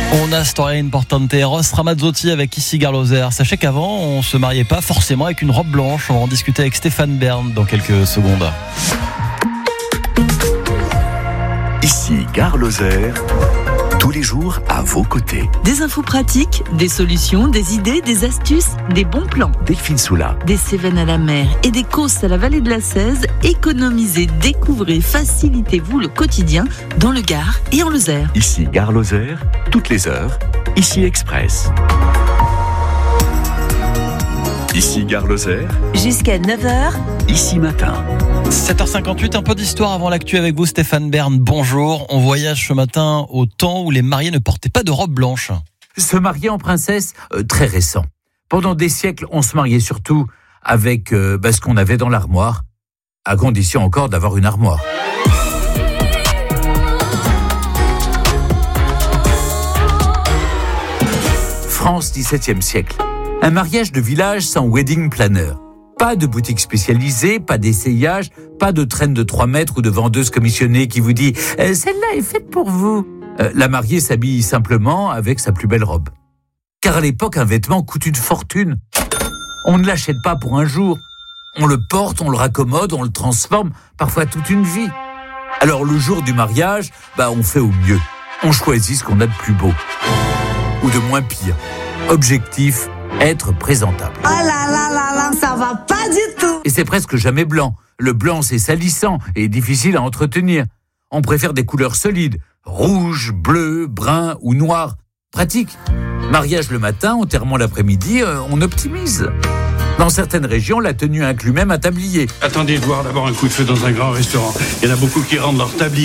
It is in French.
Una storia importante. Ross Ramazzotti avec Issy Garloser. Sachez qu'avant, on se mariait pas forcément avec une robe blanche. On va en discuter avec Stéphane Bern dans quelques secondes. Issy Garloser, tous les jours à vos côtés. Des infos pratiques, des solutions, des idées, des astuces, des bons plans. Delphine Soula. Des Cévennes à la mer et des Causses à la vallée de la Cèze. Économisez, découvrez, facilitez-vous le quotidien dans le Gard et en Lozère. Issy Garloser, toutes les heures. Issy Express. Issy Garloser, Jusqu'à 9h. Issy Matin. 7h58, un peu d'histoire avant l'actu avec vous, Stéphane Bern. Bonjour. On voyage ce matin au temps où les mariés ne portaient pas de robe blanche. Se marier en princesse, très récent. Pendant des siècles, on se mariait surtout avec ce qu'on avait dans l'armoire, à condition encore d'avoir une armoire. France, XVIIe siècle. Un mariage de village sans wedding planner. Pas de boutique spécialisée, pas d'essayage, pas de traîne de 3 mètres ou de vendeuse commissionnée qui vous dit « celle-là est faite pour vous ». La mariée s'habille simplement avec sa plus belle robe. Car à l'époque, un vêtement coûte une fortune. On ne l'achète pas pour un jour. On le porte, on le raccommode, on le transforme, parfois toute une vie. Alors le jour du mariage, on fait au mieux. On choisit ce qu'on a de plus beau. Ou de moins pire. Objectif, être présentable. Oh là là là là, ça va pas du tout. Et c'est presque jamais blanc. Le blanc, c'est salissant et difficile à entretenir. On préfère des couleurs solides. Rouge, bleu, brun ou noir. Pratique. Mariage le matin, enterrement l'après-midi, on optimise. Dans certaines régions, la tenue inclut même un tablier. Attendez de voir d'abord un coup de feu dans un grand restaurant. Il y en a beaucoup qui rendent leur tablier